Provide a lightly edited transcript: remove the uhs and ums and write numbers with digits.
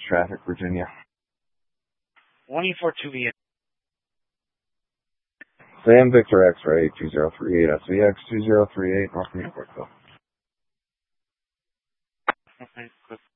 traffic, Virginia. 1E42E. Sam Victor X-Ray 2038 SVX 2038 North Yorkville. Okay, good.